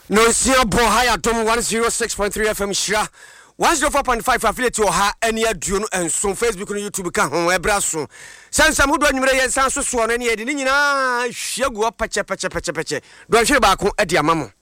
No sia bo higher dom 106.3 FM Shira 104.5 affiliate o ha eni aduo no enso Facebook no YouTube ka ho ebra so sansam hodo anwumre ye san so so no ne ye de nyina hwiagu pache do hwere ba ko ade amamo